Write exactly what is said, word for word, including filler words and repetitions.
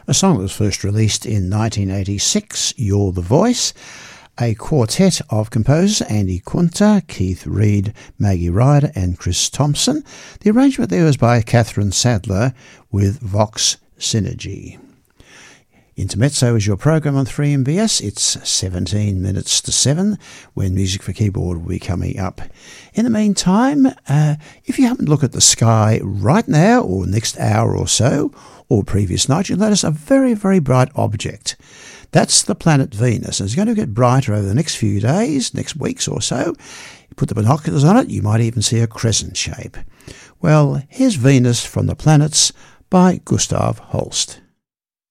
a song that was first released in nineteen eighty-six, You're the Voice, a quartet of composers, Andy Kunter, Keith Reid, Maggie Ryder and Chris Thompson. The arrangement there was by Catherine Sadler with Vox Synergy. Intermezzo is your program on three M B S. It's seventeen minutes to seven when Music for Keyboard will be coming up. In the meantime, uh, if you happen to look at the sky right now or next hour or so, or previous night, you'll notice a very, very bright object. That's the planet Venus. It's going to get brighter over the next few days, next weeks or so. You put the binoculars on it, you might even see a crescent shape. Well, here's Venus from the Planets by Gustav Holst.